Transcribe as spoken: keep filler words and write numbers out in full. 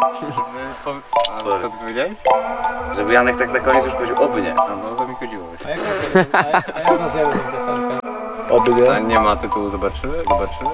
A co ty powiedziałeś? Żeby Janek tak na koniec już powiedział oby nie. A no to mi chodziło. A jak, a, a jak nazwiemy tę piosenkę? Oby A nie. nie ma tytułu, zobaczymy? Zobaczymy?